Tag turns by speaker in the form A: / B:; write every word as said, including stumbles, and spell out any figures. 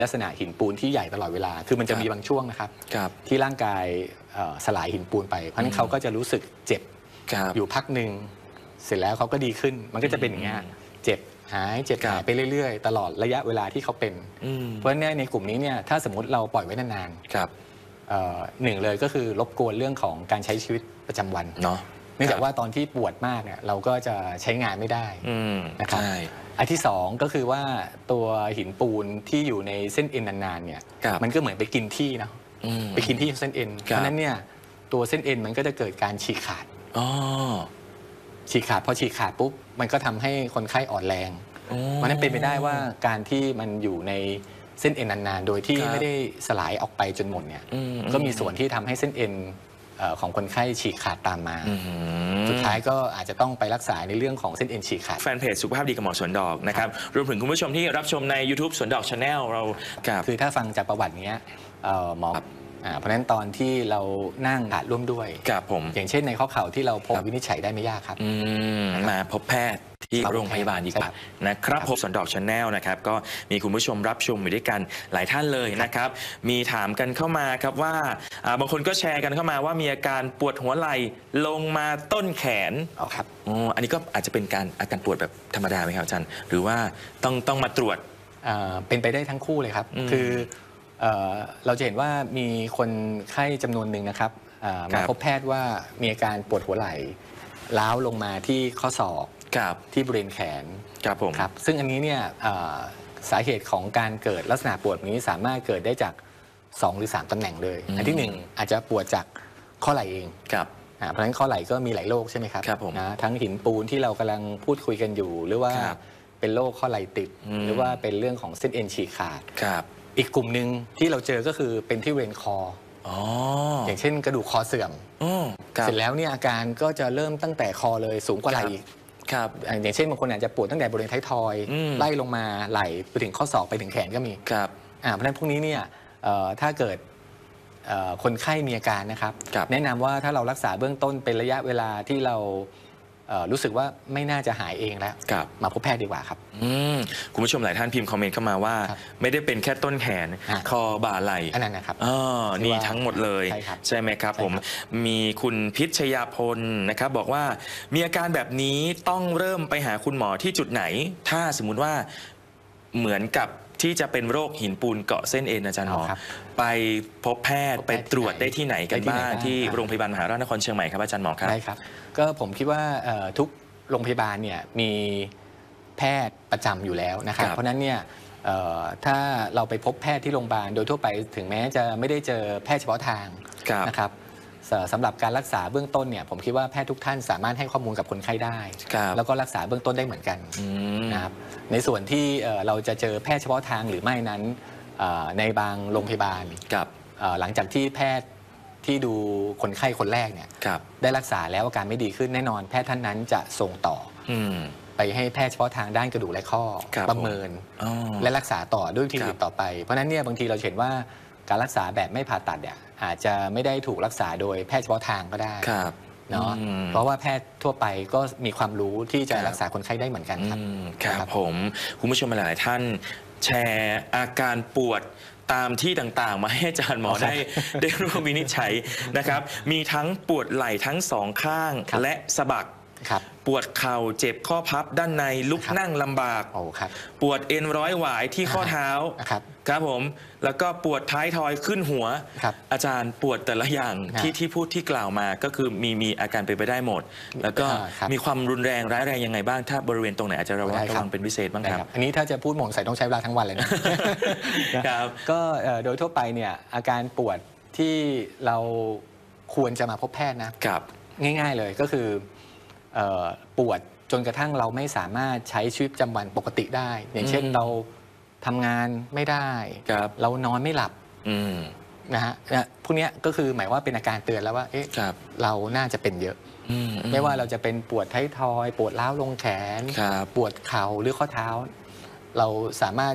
A: ลักษณะหินปูนที่ใหญ่ตลอดเวลาคือมันจะมีบางช่วงนะครับที่ร่างกายสลายหินปูนไปเพราะนั้นเขาก็จะรู้สึกเจ็บอยู่พักหนึ่งเสร็จแล้วเขาก็ดีขึ้นมันก็จะเป็นอย่างนี้เจ็บหายเจ็บหายไปเรื่อยๆตลอดระยะเวลาที่เขาเป็นเพราะฉะนั้นในกลุ่มนี้เนี่ยถ้าสมมติเราปล่อยไว้นานๆหนึ่งเลยก็คือรบกวนเรื่องของการใช้ชีวิตประจำวันเนาะเนื่องจากว่าตอนที่ปวดมากเนี่ยเราก็จะใช้งานไม่ได้นะครับอันที่สองก็คือว่าตัวหินปูนที่อยู่ในเส้นเอ็นนานๆเนี่ยมันก็เหมือนไปกินที่เนาะไปกินที่เส้นเอ็นเพราะนั้นเนี่ยตัวเส้นเอ็นมันก็จะเกิดการฉีกขาดฉีกขาดพอฉีกขาดปุ๊บมันก็ทำให้คนไข้อ่อนแรงเพราะนั้นเป็นไปได้ว่าการที่มันอยู่ในเส้นเอ็นนานๆโดยที่ไม่ได้สลายออกไปจนหมดเนี่ยก็มีส่วนที่ทำให้เส้นเอ็นของคนไข้ฉีกขาดตามมาสุดท้ายก็อาจจะต้องไปรักษาในเรื่องของเส้นเอ็นฉีกขาด
B: แฟนเพจสุขภาพดีกับหมอสวนดอกนะครับรวมถึงคุณผู้ชมที่รับชมใน ยูทูบ สวนดอก ชาแนล เรา
A: คือถ้าฟังจากประวัติเนี้ยหมอเพราะฉะนั้นตอนที่เรานั่งขาดร่วมด้วยอย่างเช่นในข้อเข่าที่เราพบวินิจฉัยได้ไม่ยากครับ
B: มาพบแพทย์ที่โรงพยาบาลดีกว่านะครับพบสวนดอก ชาแนล นะครับก็มีคุณผู้ชมรับชมอยู่ด้วยกันหลายท่านเลยนะครับมีถามกันเข้ามาครับว่าบางคนก็แชร์กันเข้ามาว่ามีอาการปวดหัวไหล่ลงมาต้นแขน
A: อ๋อครับ
B: อ๋ออันนี้ก็อาจจะเป็นการอาการปวดแบบธรรมดาไหมครับอาจารย์หรือว่าต้องต้องมาตรวจ
A: เป็นไปได้ทั้งคู่เลยครับคือเราจะเห็นว่ามีคนไข้จำนวนหนึ่งนะครับมาพบแพทย์ว่ามีอาการปวดหัวไหล่ล้าวลงมาที่ข้อศอกที่บริเวณแขน
B: ครับผม
A: ครับซึ่งอันนี้เนี่ยสาเหตุของการเกิดลักษณะปวดนี้สามารถเกิดได้จากสองหรือสามตำแหน่งเลยอันที่หนึ่งอาจจะปวดจากข้อไหล่เอง
B: ครับ
A: เพราะฉะนั้นข้อไหล่ก็มีหลายโรคใช่ไหมครับนะทั้งหินปูนที่เรากำลังพูดคุยกันอยู่หรือว่าเป็นโรคข้อไหล่ติดหรือว่าเป็นเรื่องของเส้นเอ็นฉีกขาดอีกกลุ่มหนึ่งที่เราเจอก็คือเป็นที่บริเวณคออย่างเช่นกระดูกคอเสื่อมเสร็จแล้วเนี่ยอาการก็จะเริ่มตั้งแต่คอเลยสูงกว่าไหล่ครับอย่างเช่นบางคนอาจจะปวดตั้งแต่บริเวณท้ายทอยไล่ลงมาไหล่ไปถึงข้อศอกไปถึงแขนก็มี
B: ครับ
A: เพราะฉะนั้นพวกนี้เนี่ยถ้าเกิดคนไข้มีอาการนะครับแนะนำว่าถ้าเรารักษาเบื้องต้นเป็นระยะเวลาที่เรารู้สึกว่าไม่น่าจะหายเองแล้วมาพบแพทย์ดีกว่าครับ
B: คุณผู้ชมหลายท่านพิมพ์คอมเมนต์เข้ามาว่าไม่ได้เป็นแค่ต้นแขนคอบ่าไหล่
A: อันนั้นนะครับ
B: อ๋อนี่ทั้งหมดเลยใช่ไหมครับผมมีคุณพิชยาพลนะครับบอกว่ามีอาการแบบนี้ต้องเริ่มไปหาคุณหมอที่จุดไหนถ้าสมมุติว่าเหมือนกับที่จะเป็นโรคหินปูนเกาะเส้นเอ็นอาจารย์หมอไปพบแพทย์ไปตรวจได้ที่ไหนกันบ้างที่โรงพยาบาลมหาราชนครเชียงใหม่ครับอาจารย์หมอครับ
A: ได้ครับก็ผมคิดว่าทุกโรงพยาบาลเนี่ยมีแพทย์ประจำอยู่แล้วนะครับเพราะนั้นเนี่ยถ้าเราไปพบแพทย์ที่โรงพยาบาลโดยทั่วไปถึงแม้จะไม่ได้เจอแพทย์เฉพาะทางนะครับสำหรับการรักษาเบื้องต้นเนี่ยผมคิดว่าแพทย์ทุกท่านสามารถให้ข้อมูลกับคนไข้ได้แล้วก็รักษาเบื้องต้นได้เหมือนกันนะครับในส่วนที่เราจะเจอแพทย์เฉพาะทางหรือไม่นั้นในบางโรงพยาบาลหลังจากที่แพทย์ที่ดูคนไข้คนแรกเนี่ยได้รักษาแล้วอาการไม่ดีขึ้นแน่นอนแพทย์ท่านนั้นจะส่งต่อไปให้แพทย์เฉพาะทางด้านกระดูกและข้อประเมินและรักษาต่อด้วยวิธีอื่นต่อไปเพราะนั้นเนี่ยบางทีเราเห็นว่าการรักษาแบบไม่ผ่าตัดเนี่ยอาจจะไม่ได้ถูกรักษาโดยแพทย์เฉพาะทางก็ได้เนาะเพราะว่าแพทย์ทั่วไปก็มีความรู้ที่จะรักษาคนไข้ได้เหมือนกันครับ
B: ครับผมคุณผู้ชมหลายๆท่านแชร์อาการปวดตามที่ต่างๆมาให้อาจารย์หมอได้ได้ร่วมวินิจฉัยนะครับมีทั้งปวดไหล่ทั้งสองข้างและสะบักปวดเข่าเจ็บข้อพับด้านในลุกนั่งลำบากปวดเอ็นร้อยหวายที่ข้อเท้าครับผมแล้วก็ปวดท้ายทอยขึ้นหัวอาจารย์ปวดแต่ละอย่างที่ที่พูดที่กล่าวมาก็คือมีมีอาการเป็นไปได้หมดแล้วก็มีความรุนแรงร้ายแรงยังไงบ้างถ้าบริเวณตรงไหนอาจจะระวังเป็นพิเศษบ้างครับ
A: อันนี้ถ้าจะพูดหมดใส่ต้องใช้เวลาทั้งวันเลยนะครับก็โดยทั่วไปเนี่ยอาการปวดที่เราควรจะมาพบแพทย์นะครับง่ายๆเลยก็คือปวดจนกระทั่งเราไม่สามารถใช้ชีวิตประจำวันปกติได้อย่างเช่นเราทำงานไม่ได้เรานอนไม่หลับนะฮะพวกนี้ก็คือหมายว่าเป็นอาการเตือนแล้วว่าเอ๊ะเราน่าจะเป็นเยอะไม่ว่าเราจะเป็นปวดท้ายทอยปวดล้าวลงแขนปวดเข่าหรือข้อเท้าเราสามารถ